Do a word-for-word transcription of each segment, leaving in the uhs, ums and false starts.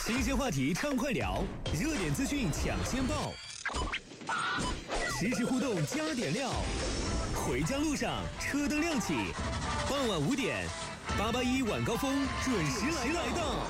新鲜话题畅快聊，热点资讯抢先报，实时互动加点料。回家路上车灯亮起，傍晚五点，八八一晚高峰准时来到。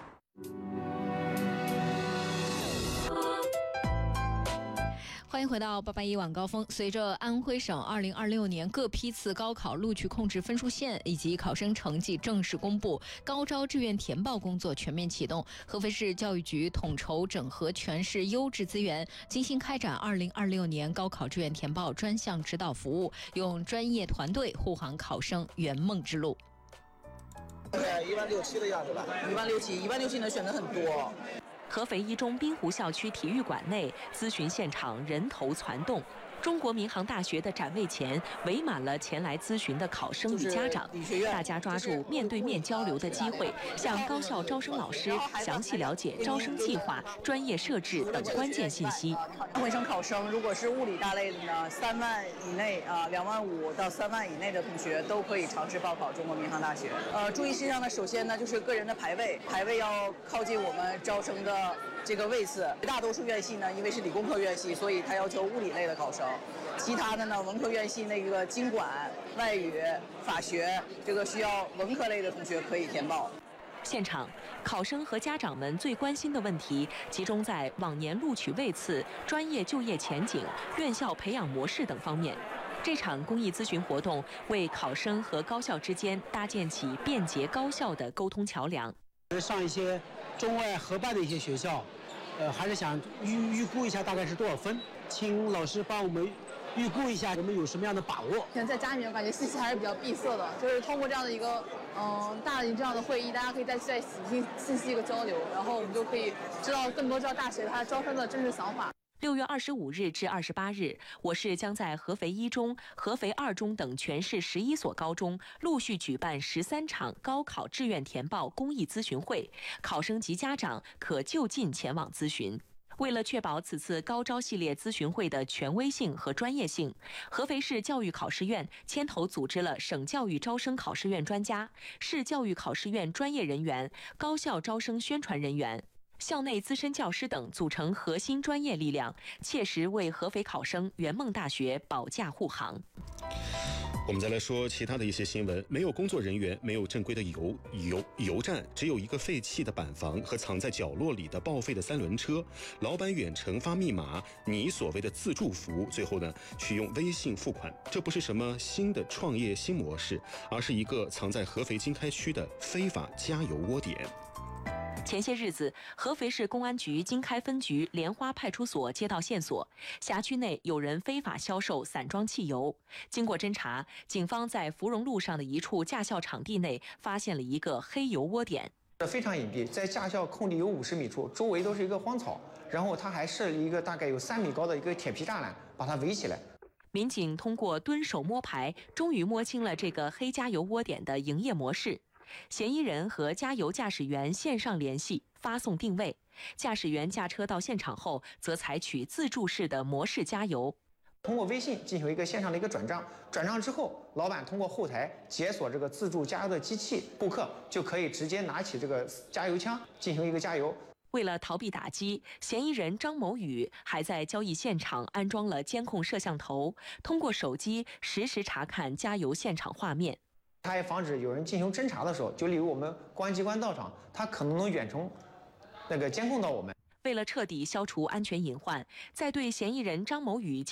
欢迎回到八八一晚高峰。随着安徽省二零二六年各批次高考录取控制分数线以及考生成绩正式公布，高招志愿填报工作全面启动。合肥市教育局统筹整合全市优质资源，精心开展二零二六年高考志愿填报专项指导服务，用专业团队护航考生圆梦之路。 对，一万六七的样子吧，一万六七，一万六七的选择很多。 合肥一中滨湖校区体育馆内，咨询现场人头攒动。中国民航大学的展位前围满了前来咨询的考生与家长，大家抓住面对面交流的机会，向高校招生老师详细了解招生计划、专业设置等关键信息。 安徽省考生如果是物理大类的呢，三万以内啊，两万五到三万以内的同学都可以尝试报考中国民航大学。呃，注意事项呢，首先呢就是个人的排位，排位要靠近我们招生的这个位次。大多数院系呢，因为是理工科院系，所以它要求物理类的考生。其他的呢，文科院系那个经管、外语、法学，这个需要文科类的同学可以填报。 现场，考生和家长们最关心的问题集中在往年录取位次、专业就业前景、院校培养模式等方面。这场公益咨询活动为考生和高校之间搭建起便捷高效的沟通桥梁。 上一些中外合办的一些学校，呃，还是想预预估一下大概是多少分，请老师帮我们预估一下我们有什么样的把握。 现在在家里面，我感觉信息还是比较闭塞的，就是通过这样的一个嗯大的这样的会议，大家可以再再信信息一个交流，然后我们就可以知道更多知道大学它招生的真实想法。 六月二十五日至二十八日，我市将在合肥一中、合肥二中等全市十一所高中陆续举办十三场高考志愿填报公益咨询会，考生及家长可就近前往咨询。为了确保此次高招系列咨询会的权威性和专业性，合肥市教育考试院牵头组织了省教育招生考试院专家、市教育考试院专业人员、高校招生宣传人员、校内资深教师等组成核心专业力量，切实为合肥考生圆梦大学保驾护航。 我们再来说其他的一些新闻。没有工作人员，没有正规的油油油站，只有一个废弃的板房和藏在角落里的报废的三轮车。老板远程发密码，你所谓的自助服务，最后呢去用微信付款。这不是什么新的创业新模式，而是一个藏在合肥经开区的非法加油窝点。 前些日子，合肥市公安局经开分局莲花派出所接到线索，辖区内有人非法销售散装汽油。经过侦查，警方在芙蓉路上的一处驾校场地内发现了一个黑油窝点。 非常隐蔽，在驾校空地有五十米处，周围都是一个荒草，然后他还设立一个大概有三米高的一个铁皮栅栏，把它围起来。 民警通过蹲守摸排，终于摸清了这个黑加油窝点的营业模式。嫌疑人和加油驾驶员线上联系，发送定位。驾驶员驾车到现场后，则采取自助式的模式加油。 通过微信进行一个线上的一个转账，转账之后，老板通过后台解锁这个自助加油的机器，顾客就可以直接拿起这个加油枪进行一个加油。 为了逃避打击，嫌疑人张某宇还在交易现场安装了监控摄像头，通过手机实时查看加油现场画面。 它还防止有人进行侦查的时候，就例如我们公安机关到场，他可能能远程那个监控到我们。 为了彻底消除安全隐患，在对嫌疑人张某宇